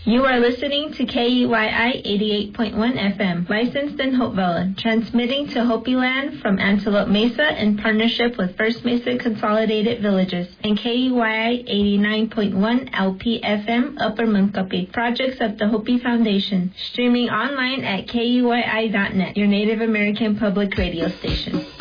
You are listening to KUYI 88.1 FM, licensed in Hopevilla, transmitting to Hopi Land from Antelope Mesa in partnership with First Mesa Consolidated Villages, and KUYI 89.1 LP FM, Upper Munkapi, projects of the Hopi Foundation, streaming online at KUYI.net, your Native American public radio station.